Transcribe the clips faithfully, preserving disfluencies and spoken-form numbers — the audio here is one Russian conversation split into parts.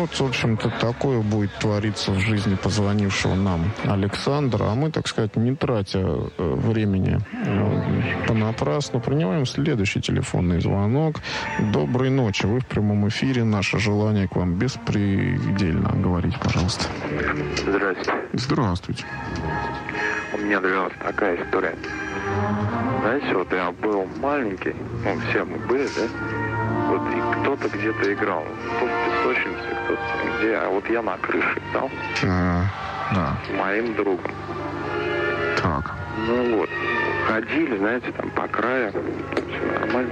Вот, в общем-то, такое будет твориться в жизни позвонившего нам Александра. А мы, так сказать, не тратя времени понапрасну, принимаем следующий телефонный звонок. Доброй ночи. Вы в прямом эфире. Наше желание к вам беспредельно. Говорите, пожалуйста. Здравствуйте. Здравствуйте. У меня для вас такая история. Знаете, вот я был маленький, ну, все мы были, да? Вот и кто-то где-то играл. Кто в песочнице, кто-то где. А вот я на крыше играл. А, да. С моим другом. Так. Ну вот. Ходили, знаете, там по краю. Все нормально.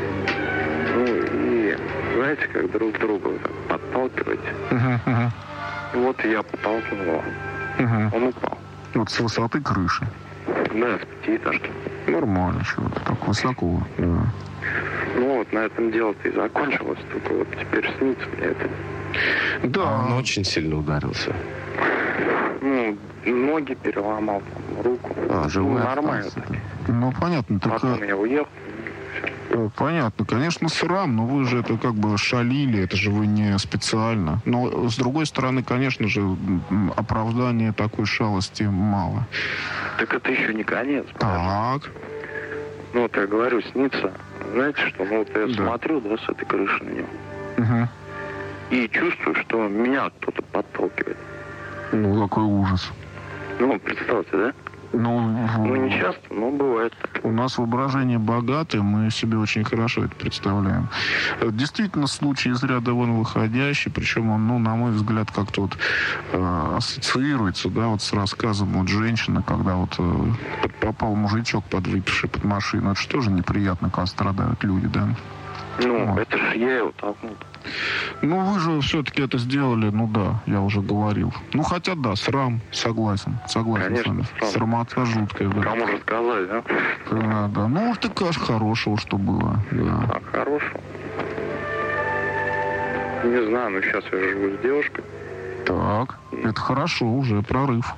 Ну и, знаете, как друг друга вот так подталкиваете. Uh-huh, uh-huh. И вот я подталкивал его. Uh-huh. Он упал. Вот с высоты крыши. Да, с пятиэтажки. Нормально, чего-то так высоко. Да. Ну вот на этом дело-то и закончилось. Только вот теперь снится мне это. Да. А он очень сильно ударился. Ну, ноги переломал, там, руку. А, живой ну, нормально. остался. Ну, понятно. Так, Потом я уехал. понятно. Конечно, срам, но вы же это как бы шалили, это же вы не специально. Но, с другой стороны, конечно же, оправдания такой шалости мало. Так это еще не конец. Так. Ну, вот я говорю, снится. Знаете что, ну вот я да. смотрю, да, с этой крыши на него. Угу. И чувствую, что меня кто-то подталкивает. Ну, какой ужас. Ну, представьте, да? Ну, ну не часто, но бывает так. У нас воображение богатое, мы себе очень хорошо это представляем. Действительно, случай из ряда вон выходящий, причем он, ну, на мой взгляд, как-то вот э, ассоциируется, да, вот с рассказом вот женщины, когда вот э, попал мужичок подвыпивший под машину. Это же тоже неприятно, когда страдают люди, да? Ну, вот. Это же я его толкнул. Ну, вы же все-таки это сделали, ну да, я уже говорил. Ну, хотя да, срам, согласен, согласен Конечно, с вами. срам. Срамота жуткая, да. Кому же сказать, да? Да, да. Ну, так аж хорошего, что было, да. А, хорошего? Не знаю, но сейчас я живу с девушкой. Так, это хорошо, уже прорыв.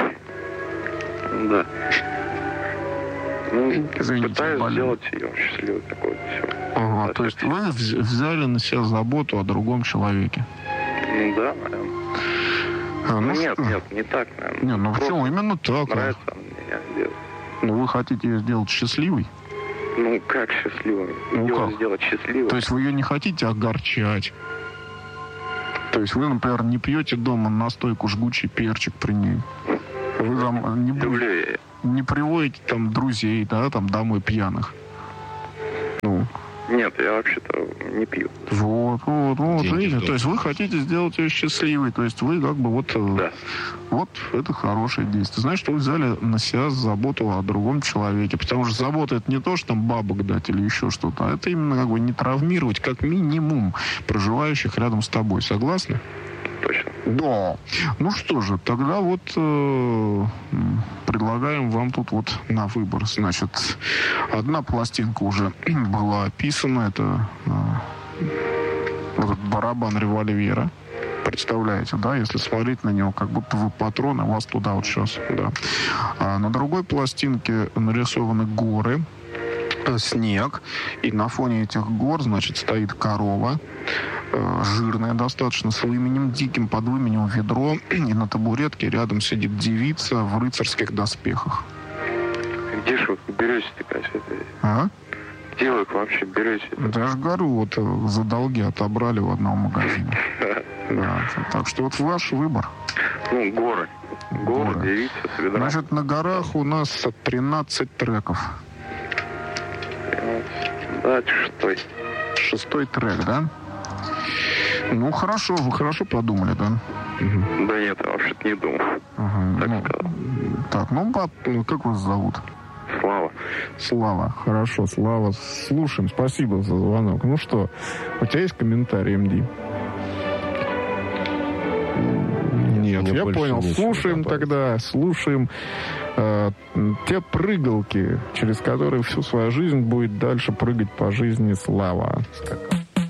Да. Ну, Извините, пытаюсь болен. сделать ее счастливой такой вот все. Ага, да, то есть вы взяли на себя заботу о другом человеке? Ну да, наверное. А, ну, ну нет, что? нет, не так, наверное. Не, ну почему? Именно так. Нравится мне делать. Ну вы хотите ее сделать счастливой? Ну как счастливой? Ну, ее как? сделать счастливой. То есть вы ее не хотите огорчать? То есть вы, например, не пьете дома настойку жгучий перчик при ней? Вы там не, Люблю я ее. не приводите там друзей, да, там домой пьяных? Ну. Нет, я вообще-то не пью. Вот, вот, вот, Деньги видите, ждут. то есть вы хотите сделать ее счастливой, то есть вы как бы вот, Да. вот это хорошее действие. Значит, вы взяли на себя заботу о другом человеке, потому что забота это не то, что там бабок дать или еще что-то, а это именно как бы не травмировать, как минимум, проживающих рядом с тобой. Согласны? Точно. Да. Ну что же, тогда вот э, предлагаем вам тут вот на выбор. Значит, одна пластинка уже была описана. Это э, вот этот барабан револьвера. Представляете, да? Если смотреть на него, как будто вы патрон, а вас туда вот сейчас, да. А на другой пластинке нарисованы горы, э, снег. И на фоне этих гор, значит, стоит корова. Жирная достаточно, с именем Диким, под именем Ведро, и на табуретке рядом сидит девица в рыцарских доспехах. Где же вы берете такая святая? А? Где вы их вообще берете? Да я же говорю, вот за долги отобрали в одном магазине. Да, так что вот ваш выбор. Ну, горы. Горы, девица с ведром. Значит, на горах у нас тринадцать треков. Да, шестой. Шестой трек, да? Ну, хорошо, вы хорошо подумали, да? Угу. Да нет, я вообще-то не думал. Ага, Так ну, сказал. так, ну, пап, как вас зовут? Слава. Слава. Хорошо, Слава. Слушаем. Спасибо за звонок. Ну что, у тебя есть комментарий, эм ди? Нет, я понял. Слушаем тогда, слушаем э, те прыгалки, через которые всю свою жизнь будет дальше прыгать по жизни Слава.